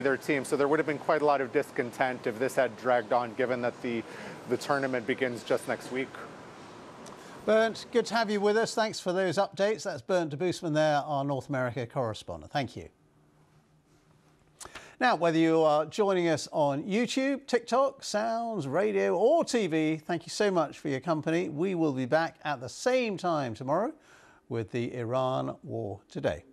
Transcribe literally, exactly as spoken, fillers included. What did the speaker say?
their team. So there would have been quite a lot of discontent if this had dragged on, given that the, the tournament begins just next week. Bernd, good to have you with us. Thanks for those updates. That's Bernd de Boestman there, our North America correspondent. Thank you. Now, whether you are joining us on YouTube, TikTok, Sounds, radio or T V, thank you so much for your company. We will be back at the same time tomorrow with the Iran War Today.